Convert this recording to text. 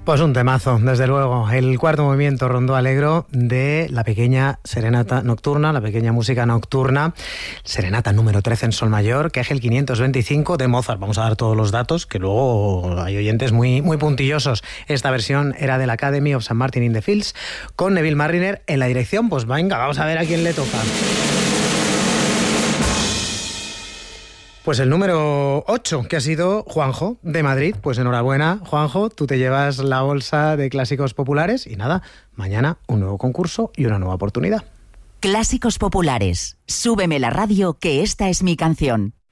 Pues un temazo, desde luego. El cuarto movimiento Rondó Alegro de la pequeña serenata nocturna, la pequeña música nocturna, serenata número 13 en sol mayor, Kegel 525 de Mozart. Vamos a dar todos los datos, que luego hay oyentes muy puntillosos. Esta versión era de la Academy of St. Martin in the Fields, con Neville Marriner en la dirección. Pues venga, vamos a ver a quién le toca. Pues el número 8, que ha sido Juanjo, de Madrid. Pues enhorabuena, Juanjo, tú te llevas la bolsa de clásicos populares y nada, mañana un nuevo concurso y una nueva oportunidad. Clásicos populares. Súbeme la radio, que esta es mi canción.